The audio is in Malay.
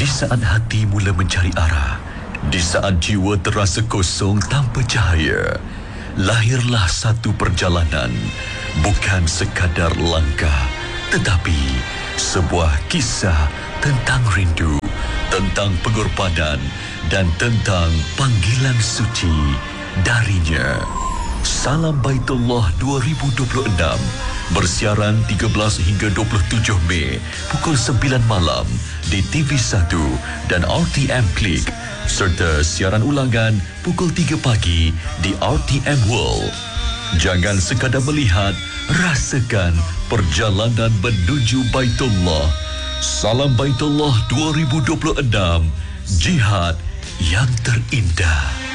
Di saat hati mula mencari arah, di saat jiwa terasa kosong tanpa cahaya, lahirlah satu perjalanan, bukan sekadar langkah, tetapi sebuah kisah tentang rindu, tentang pengorbanan dan tentang panggilan suci darinya. Salam Baitullah 2026 bersiaran 13 hingga 27 Mei pukul 9 malam di TV1 dan RTM Klik, serta siaran ulangan pukul 3 pagi di RTM World. Jangan sekadar melihat, rasakan perjalanan menuju Baitullah. Salam Baitullah 2026, jihad yang terindah.